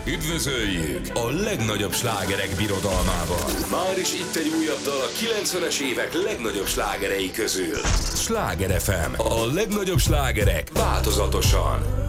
Üdvözöljük a legnagyobb slágerek birodalmában. Már is itt egy újabb dal a 90-es évek legnagyobb slágerei közül. Sláger FM, a legnagyobb slágerek változatosan.